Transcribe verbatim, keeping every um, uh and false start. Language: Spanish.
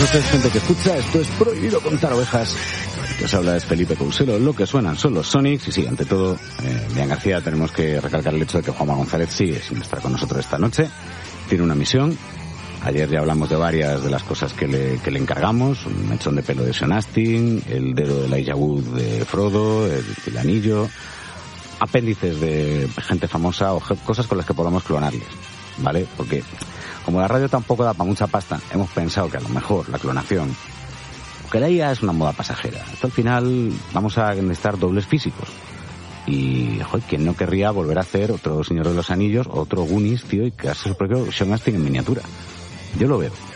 noches, gente que escucha. Esto es Prohibido Contar Ovejas. Que os habla es Felipe Couselo. Lo que suenan son los Sonics. Y sí, ante todo, eh, Bian García, tenemos que recalcar el hecho de que Juanma González sigue sin estar con nosotros esta noche. Tiene una misión. Ayer ya hablamos de varias de las cosas que le, que le encargamos. Un mechón de pelo de Sean Astin, el dedo de Elijah Wood de Frodo, el, el anillo, apéndices de gente famosa o cosas con las que podamos clonarles, ¿vale? Porque como la radio tampoco da para mucha pasta, hemos pensado que a lo mejor la clonación, que la I A es una moda pasajera. Esto al final vamos a necesitar dobles físicos. Y, joder, ¿quién no querría volver a hacer otro Señor de los Anillos, otro Goonies, tío, y crearse su propio Sean Astin en miniatura? Yo lo veo.